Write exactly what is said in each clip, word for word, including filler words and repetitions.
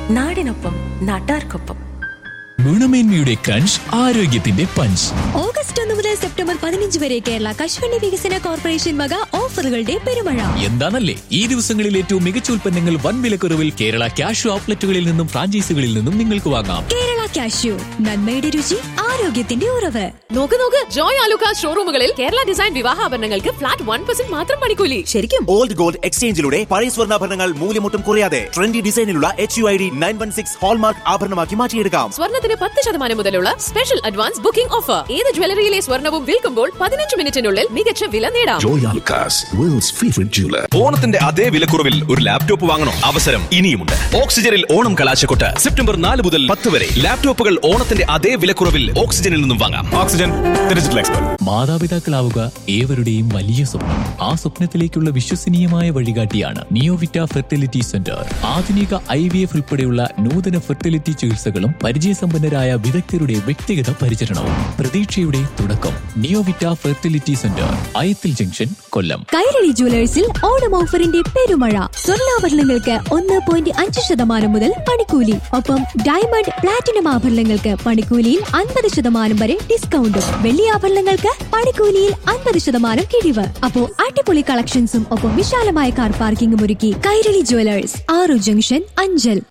നാടിനൊപ്പം നാട്ടാർക്കൊപ്പം. ഗുണമേന്മയുടെ ക്രഞ്ച്, ആരോഗ്യത്തിന്റെ പഞ്ച്. ഓഗസ്റ്റ് ഒന്ന് മുതൽ സെപ്റ്റംബർ പതിനഞ്ച് വരെ കേരള കശുവണ്ടി വികസന കോർപ്പറേഷൻ വക ഓഫറുകളുടെ പെരുമഴ. എന്താണല്ലേ ഈ ദിവസങ്ങളിൽ ഏറ്റവും മികച്ച ഉൽപ്പന്നങ്ങൾ വൻ വിലക്കുറവിൽ കേരള ക്യാഷ് ഔട്ട്ലെറ്റുകളിൽ നിന്നും ഫ്രാഞ്ചൈസികളിൽ നിന്നും നിങ്ങൾക്ക് വാങ്ങാം. കേരള കാഷ്യൂ, നന്മയുടെ രുചി, ആരോഗ്യത്തിന്റെ ഉറവ്. നോക്ക് നോക്ക്, Joy Alukkas ഷോറൂമുകളിൽ Kerala design വിവാഹാഭരണങ്ങൾക്ക് flat one percent മാത്രം പണിക്കൂലി. ശരിക്കും ഓൾഡ് ഗോൾഡ് എക്സ്ചേഞ്ചിലൂടെ പഴയ സ്വർണ്ണാഭരണങ്ങൾ മൂല്യമൊട്ടും കുറയാതെ trendy ഡിസൈനിലുള്ള H U I D nine one six hallmark ആഭരണമാക്കി മാറ്റിയെടുക്കാം. സ്വർണ്ണത്തിന് പത്ത് ശതമാനം മുതലുള്ള സ്പെഷ്യൽ അഡ്വാൻസ് ബുക്കിംഗ് ഓഫർ. ഏത് ജ്വല്ലറിയിലെ സ്വർണ്ണവും വിൽക്കുമ്പോൾ പതിനഞ്ച് മിനിറ്റിനുള്ളിൽ മികച്ച വില നേടാം. Joy Alucas, world's favorite jeweler. ഓണത്തിന്റെ അതേ വിലക്കുറവിൽ ഒരു ലാപ്ടോപ്പ് വാങ്ങണോ? അവസരം ഇനിയുമുണ്ട്. ഓക്സിജനിൽ ഓണം കലാശക്കൊട്ട് സെപ്റ്റംബർ നാല് മുതൽ പത്ത് വരെ. ലാപ്ടോപ്പുകൾ ഓണത്തിന്റെ അതേ വിലക്കുറവിൽ ഓക്സിജനിൽ നിന്നും വാങ്ങാം. Oxygen digital expert. മാതാപിതാക്കളാവുക ഏവരുടെയും വലിയ സ്വപ്നം. ആ സ്വപ്നത്തിലേക്കുള്ള വിശ്വസനീയമായ വഴികാട്ടിയാണ് നിയോവിറ്റ ഫെർട്ടിലിറ്റി സെന്റർ. ആധുനിക ഐ വി എഫ് ഉൾപ്പെടെയുള്ള നൂതന ഫെർട്ടിലിറ്റി ചികിത്സകളും പരിചയസമ്പന്നരായ വിദഗ്ധരുടെ വ്യക്തിഗത പരിചരണവും. പ്രതീക്ഷയുടെ തുടക്കം. നിയോവിറ്റ ഫെർട്ടിലിറ്റി സെന്റർ, അയത്തിൽ ജംഗ്ഷൻ, കൊല്ലം. കൈരളി ജുവലേഴ്സിൽ ഓണം ഓഫറിന്റെ പെരുമഴ. സ്വർണ്ണാഭരണങ്ങൾക്ക് ഒന്ന് പോയിന്റ് അഞ്ച് ശതമാനം മുതൽ പണിക്കൂലി. ഒപ്പം ഡയമണ്ട്, പ്ലാറ്റിനം ആഭരണങ്ങൾക്ക് പണിക്കൂലിയിൽ അൻപത് ശതമാനം വരെ ഡിസ്കൗണ്ടും. വെള്ളി ആഭരണങ്ങൾക്ക് പണിക്കൂലിയിൽ അൻപത് ശതമാനം കിഴിവ്. അപ്പോ അടിപൊളി കളക്ഷൻസും ഒപ്പം വിശാലമായ കാർ പാർക്കിംഗും ഒരുക്കി കൈരളി ജുവലേഴ്സ്, ആറു junction, Anchal.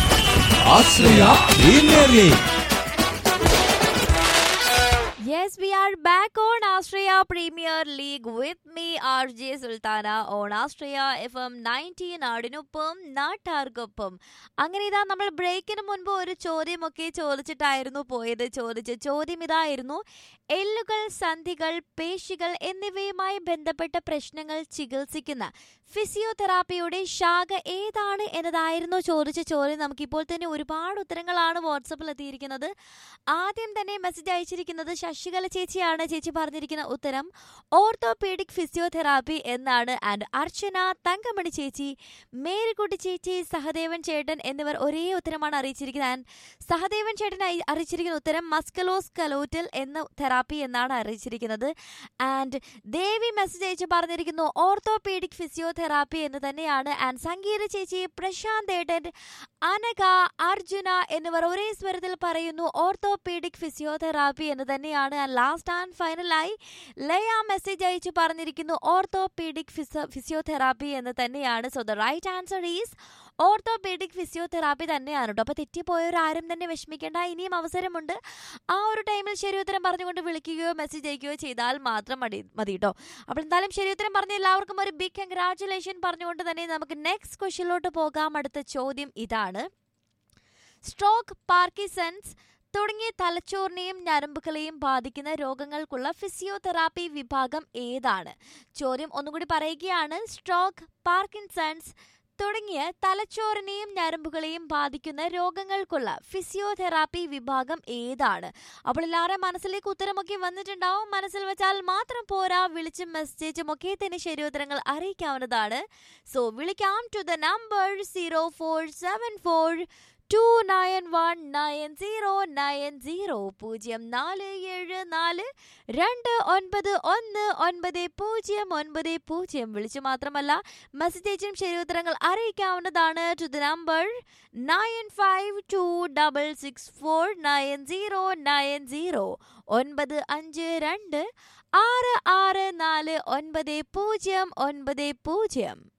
Yes, we are back on Australia Premier League with me, R J Sultana, on Australia F M ninety നാടിനൊപ്പം നാട്ടാർക്കൊപ്പം. അങ്ങനെ ഇതാ നമ്മൾ ബ്രേക്കിന് മുൻപ് ഒരു ചോദ്യമൊക്കെ ചോദിച്ചിട്ടായിരുന്നു പോയത്. ചോദിച്ച ചോദ്യം ഇതായിരുന്നു: എല്ലുകൾ, സന്ധികൾ, പേശികൾ എന്നിവയുമായി ബന്ധപ്പെട്ട പ്രശ്നങ്ങൾ ചികിത്സിക്കുന്ന ഫിസിയോതെറാപ്പിയുടെ ശാഖ ഏതാണ് എന്നതായിരുന്നു ചോദിച്ച ചോദ്യം. നമുക്കിപ്പോൾ തന്നെ ഒരുപാട് ഉത്തരങ്ങളാണ് വാട്സപ്പിൽ എത്തിയിരിക്കുന്നത്. ആദ്യം തന്നെ മെസ്സേജ് അയച്ചിരിക്കുന്നത് ശശികല ചേച്ചിയാണ്. ചേച്ചി പറഞ്ഞിരിക്കുന്ന ഉത്തരം ഓർത്തോപീഡിക് ഫിസിയോതെറാപ്പി എന്നാണ്. ആൻഡ് അർച്ചന, തങ്കമണി ചേച്ചി, മേരിക്കുട്ടി ചേച്ചി, സഹദേവൻ ചേട്ടൻ എന്നിവർ ഒരേ ഉത്തരമാണ് അറിയിച്ചിരിക്കുന്നത്. ആൻഡ് സഹദേവൻ ചേട്ടൻ അറിയിച്ചിരിക്കുന്ന ഉത്തരം മസ്കലോസ്കലോറ്റൽ എന്ന തെറാപ്പി എന്നാണ് അറിയിച്ചിരിക്കുന്നത്. ആൻഡ് ദേവി മെസ്സേജ് അയച്ച് പറഞ്ഞിരിക്കുന്നു ഓർത്തോപീഡിക് ഫിസിയോതെറാപ്പി എന്ന് തന്നെയാണ്. ആൻഡ് സംഗീത ചേച്ചി, പ്രശാന്ത് ഏട്ടൻ, അനഘ, അർജുന എന്നിവർ ഒരേ സ്വരത്തിൽ പറയുന്നു ഓർത്തോപീഡിക് ഫിസിയോതെറാപ്പി എന്ന് തന്നെയാണ്. And last and ഫൈനലായി Laya message അയച്ച് പറഞ്ഞിരിക്കുന്നു ഓർത്തോപീഡിക് ഫിസിയോതെറാപ്പി എന്ന് തന്നെയാണ്. So the right answer is orthopaedic physiotherapy തന്നെയാണ് കേട്ടോ. അപ്പോൾ തെറ്റിപ്പോയവരാരും തന്നെ വിഷമിക്കേണ്ട, ഇനിയും അവസരമുണ്ട്. ആ ഒരു ടൈമിൽ ശരി ഉത്തരം പറഞ്ഞുകൊണ്ട് വിളിക്കുകയോ മെസ്സേജ് അയക്കുകയോ ചെയ്താൽ മാത്രം മതി മതി കേട്ടോ. അപ്പോൾ എന്തായാലും ശരി ഉത്തരം പറഞ്ഞ എല്ലാവർക്കും ഒരു ബിഗ് കൺഗ്രാറ്റുലേഷൻ പറഞ്ഞുകൊണ്ട് തന്നെ നമുക്ക് നെക്സ്റ്റ് ക്വസ്റ്റ്യനിലോട്ട് പോകാം. അടുത്ത ചോദ്യം ഇതാണ്: സ്ട്രോക്ക്, പാർക്കിൻസൺസ് തുടങ്ങിയ തലച്ചോറിനെയും ഞരമ്പുകളെയും ബാധിക്കുന്ന രോഗങ്ങൾക്കുള്ള ഫിസിയോതെറാപ്പി വിഭാഗം ഏതാണ്? ചോദ്യം ഒന്നുകൂടി പറയുകയാണ്: സ്ട്രോക്ക്, പാർക്കിൻസൺസ് തുടങ്ങിയ തലച്ചോറിനെയും ഞരമ്പുകളെയും ബാധിക്കുന്ന രോഗങ്ങൾക്കുള്ള ഫിസിയോതെറാപ്പി വിഭാഗം ഏതാണ്? അപ്പോൾ എല്ലാവരും മനസ്സിലേക്ക് ഉത്തരമൊക്കെ വന്നിട്ടുണ്ടാവും. മനസ്സിൽ വെച്ചാൽ മാത്രം പോരാ, വിളിച്ചും മെസ്സേജും ഒക്കെ തന്നെ ശരി ഉത്തരങ്ങൾ അറിയിക്കാവുന്നതാണ്. സോ വിളിക്കാം to the number zero four seven four to nine one nine zero nine zero പൂജ്യം നാല് ഏഴ് നാല് രണ്ട് ഒൻപത് ഒന്ന് ഒൻപത് പൂജ്യം ഒൻപത് പൂജ്യം. വിളിച്ചു മാത്രമല്ല മെസ്സേജും ശരി ഉത്തരങ്ങൾ അറിയിക്കാവുന്നതാണ് to the number nine five to double six four nine zero nine zero ഒൻപത് അഞ്ച് രണ്ട് ആറ് ആറ് നാല് ഒൻപത് പൂജ്യം ഒൻപത് പൂജ്യം.